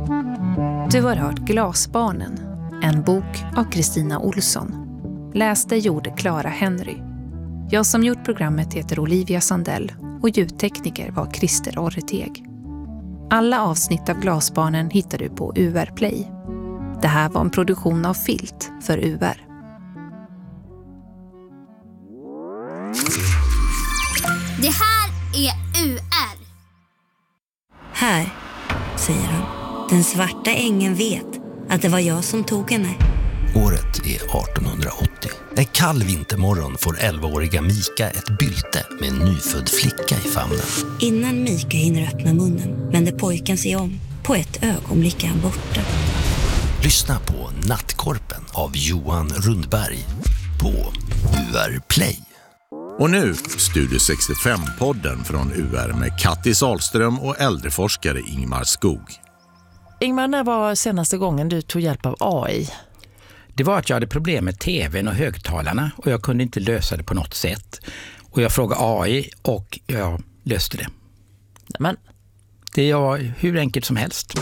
Du har hört Glasbarnen, en bok av Kristina Olsson. Läste gjorde Clara Henry. Jag som gjort programmet heter Olivia Sandell och ljudtekniker var Christer Orreteg. Alla avsnitt av Glasbarnen hittar du på UR Play. Det här var en produktion av Filt för UR. Det här är UR. Här, säger han. Den svarta ängeln vet att det var jag som tog henne. Året är 1880. En kall vintermorgon får 11-åriga Mika ett bylte med en nyfödd flicka i famnen. Innan Mika hinner öppna munnen vänder pojken sig om. På ett ögonblick är han borta. Lyssna på Nattkorpen av Johan Rundberg på UR Play. Och nu Studio 65-podden från UR med Kattis Ahlström och äldreforskare Ingmar Skog. Ingmar, när var senaste gången du tog hjälp av AI? Det var att jag hade problem med tvn och högtalarna och jag kunde inte lösa det på något sätt. Och jag frågade AI och jag löste det. Men det var hur enkelt som helst.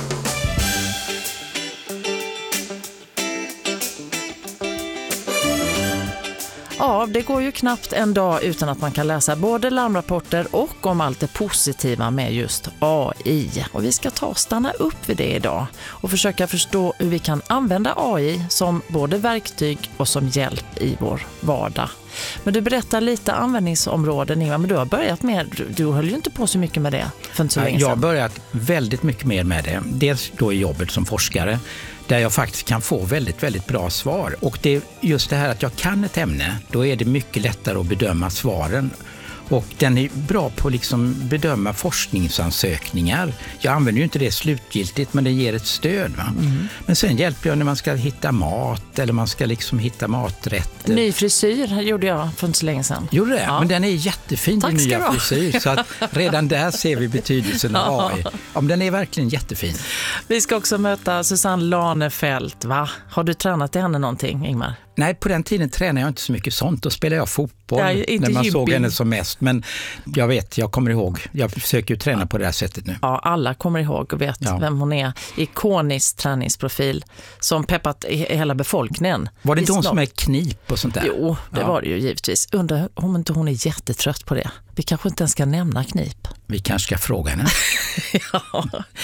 Ja, det går ju knappt en dag utan att man kan läsa både larmrapporter och om allt det positiva med just AI. Och vi ska stanna upp vid det idag och försöka förstå hur vi kan använda AI som både verktyg och som hjälp i vår vardag. Men du berättar lite användningsområden, Ingmar, men du har börjat med, du höll ju inte på så mycket med det för inte så länge sedan. Jag har börjat väldigt mycket mer med det. Dels då i jobbet som forskare, där jag faktiskt kan få väldigt, väldigt bra svar. Och det är just det här att jag kan ett ämne, då är det mycket lättare att bedöma svaren. Och den är bra på att liksom bedöma forskningsansökningar. Jag använder ju inte det slutgiltigt, men det ger ett stöd. Va? Mm. Men sen hjälper jag när man ska hitta mat eller man ska liksom hitta maträtter. Ny frisyr gjorde jag för inte så länge sedan. Gjorde det? Ja. Men den är jättefin, den nya frisyr. Så att redan där ser vi betydelsen av AI. Ja, men den är verkligen jättefin. Vi ska också möta Susanne Lanefelt, va? Har du tränat till henne någonting, Ingmar? Nej, på den tiden tränade jag inte så mycket sånt. Då spelade jag fotboll när man såg henne som mest. Men jag kommer ihåg. Jag försöker ju träna på det här sättet nu. Ja, alla kommer ihåg och vet vem hon är. Ikonisk träningsprofil som peppat hela befolkningen. Var det inte hon som är knip och sånt där? Jo, det var det ju givetvis. Undrar om inte hon är jättetrött på det. Vi kanske inte ens ska nämna knip. Vi kanske ska fråga henne. Ja.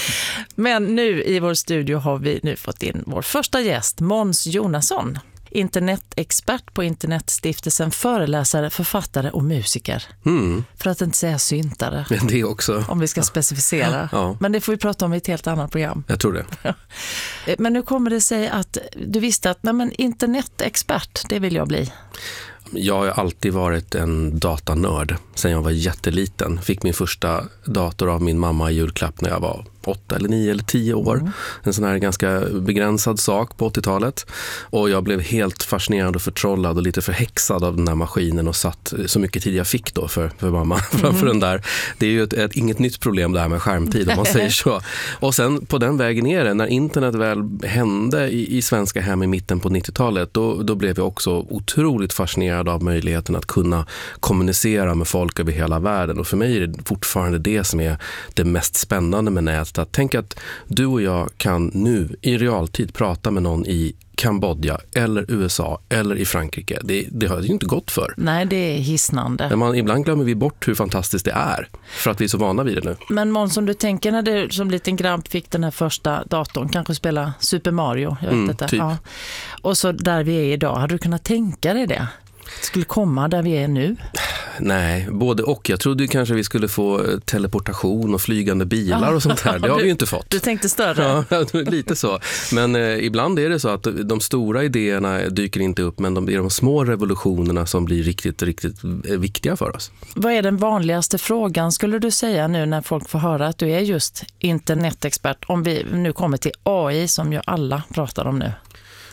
Men nu i vår studio har vi nu fått in vår första gäst, Måns Jonasson. Internetexpert på Internetstiftelsen, föreläsare, författare och musiker. För att inte säga syntare. Det också. Om vi ska specificera. Ja. Men det får vi prata om i ett helt annat program. Jag tror det. Men nu kommer det sig att du visste att internetexpert, det vill jag bli. Jag har alltid varit en datanörd sedan jag var jätteliten. Fick min första dator av min mamma i julklapp när jag var 8 eller 9 eller 10 år. En sån här ganska begränsad sak på 80-talet. Och jag blev helt fascinerad och förtrollad och lite förhäxad av den här maskinen och satt så mycket tid jag fick då för mamma framför den där. Det är ju inget nytt problem det här med skärmtid om man säger så. Och sen på den vägen är det, när internet väl hände i svenska hem i mitten på 90-talet, då blev jag också otroligt fascinerad av möjligheten att kunna kommunicera med folk över hela världen. Och för mig är det fortfarande det som är det mest spännande med nätet. Att tänk att du och jag kan nu i realtid prata med någon i Kambodja eller USA eller i Frankrike. Det har ju inte gått för. Nej, det är hisnande. Men ibland glömmer vi bort hur fantastiskt det är för att vi är så vana vid det nu. Men Måns, som du tänker när du som liten grabb fick den här första datorn, kanske spela Super Mario, jag vet inte. Typ. Ja. Och så där vi är idag, hade du kunnat tänka dig det? Skulle komma där vi är nu? Nej, både och. Jag trodde kanske vi skulle få teleportation och flygande bilar och sånt här. Det har vi ju inte fått. Du tänkte större? Ja, lite så. Men ibland är det så att de stora idéerna dyker inte upp, men det är de små revolutionerna som blir riktigt, riktigt viktiga för oss. Vad är den vanligaste frågan, skulle du säga, nu när folk får höra att du är just internetexpert, om vi nu kommer till AI som ju alla pratar om nu?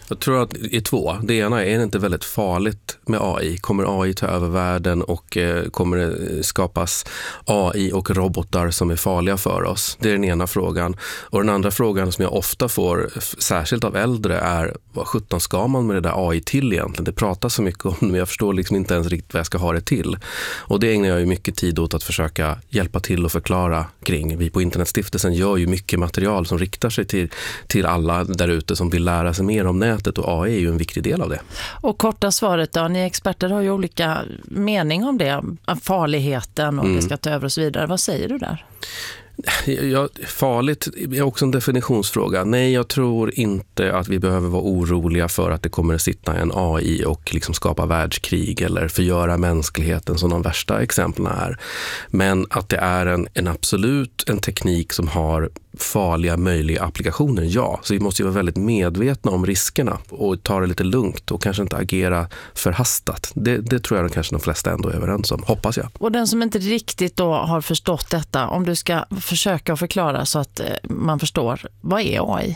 Jag tror att det är två. Det ena är det inte väldigt farligt med AI. Kommer AI ta över världen och kommer det skapas AI och robotar som är farliga för oss? Det är den ena frågan. Och den andra frågan som jag ofta får, särskilt av äldre, är vad 17 ska man med det där AI till egentligen? Det pratas så mycket om det, men jag förstår liksom inte ens riktigt vad jag ska ha det till. Och det ägnar jag ju mycket tid åt att försöka hjälpa till och förklara kring. Vi på Internetstiftelsen gör ju mycket material som riktar sig till alla där ute som vill lära sig mer om nätet, och AI är ju en viktig del av det. Och korta svaret då, ni experter har ju olika mening om det, farligheten och det ska ta över och så vidare. Vad säger du där? Farligt är också en definitionsfråga. Nej, jag tror inte att vi behöver vara oroliga för att det kommer att sitta en AI och liksom skapa världskrig eller förgöra mänskligheten som de värsta exemplen är. Men att det är en teknik som har farliga möjliga applikationer, ja. Så vi måste ju vara väldigt medvetna om riskerna och ta det lite lugnt och kanske inte agera förhastat. Det tror jag kanske de flesta ändå är överens om, hoppas jag. Och den som inte riktigt då har förstått detta, om du ska försöka förklara så att man förstår, vad är AI?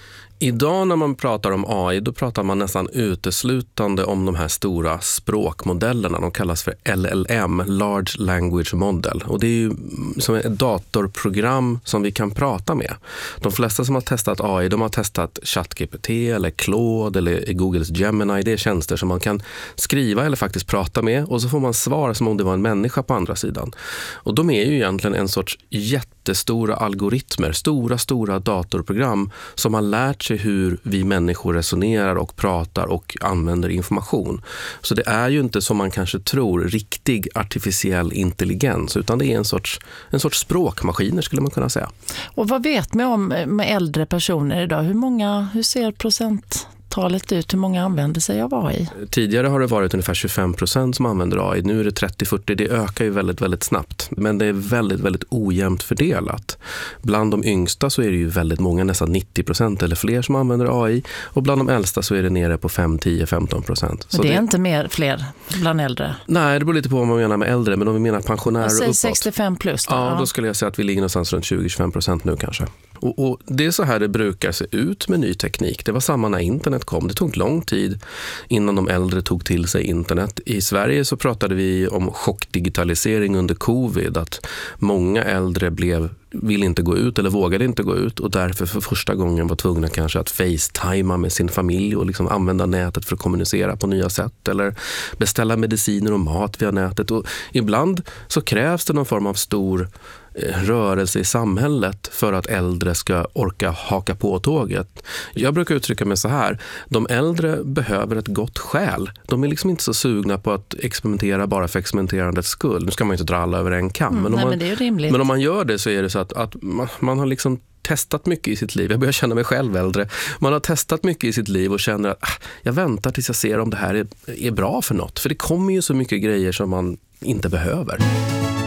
Idag när man pratar om AI, då pratar man nästan uteslutande om de här stora språkmodellerna. De kallas för LLM, Large Language Model. Och det är ju som ett datorprogram som vi kan prata med. De flesta som har testat AI, de har testat ChatGPT eller Claude eller Googles Gemini. Det är tjänster som man kan skriva eller faktiskt prata med, och så får man svar som om det var en människa på andra sidan. Och de är ju egentligen en sorts jättestora algoritmer, stora datorprogram som har lärt sig hur vi människor resonerar och pratar och använder information. Så det är ju inte som man kanske tror riktig artificiell intelligens, utan det är en sorts språkmaskiner skulle man kunna säga. Och vad vet man om med äldre personer idag? Hur ser procenttalet ut? Hur många använder sig av AI? Tidigare har det varit ungefär 25% som använder AI. Nu är det 30-40. Det ökar ju väldigt, väldigt snabbt. Men det är väldigt, väldigt ojämnt fördelat. Bland de yngsta så är det ju väldigt många, nästan 90% eller fler som använder AI. Och bland de äldsta så är det nere på 5-10-15%. Men det är inte fler bland äldre? Nej, det beror lite på vad man menar med äldre. Men om vi menar pensionärer och uppåt. 65 plus då? Ja, då skulle jag säga att vi ligger någonstans runt 20-25% nu kanske. Och det är så här det brukar se ut med ny teknik. Det var samma när internet kom. Det tog lång tid innan de äldre tog till sig internet. I Sverige så pratade vi om chockdigitalisering under covid. Att många äldre vill inte gå ut eller vågade inte gå ut, och därför för första gången var tvungna kanske att facetima med sin familj och liksom använda nätet för att kommunicera på nya sätt eller beställa mediciner och mat via nätet. Och ibland så krävs det någon form av stor rörelse i samhället för att äldre ska orka haka på tåget. Jag brukar uttrycka mig så här: de äldre behöver ett gott skäl. De är liksom inte så sugna på att experimentera bara för experimenterandets skull. Nu ska man ju inte dra alla över en kam. Men det är ju rimligt. Men om man gör det så är det så att man har liksom testat mycket i sitt liv. Jag börjar känna mig själv äldre. Man har testat mycket i sitt liv och känner att jag väntar tills jag ser om det här är bra för något. För det kommer ju så mycket grejer som man inte behöver.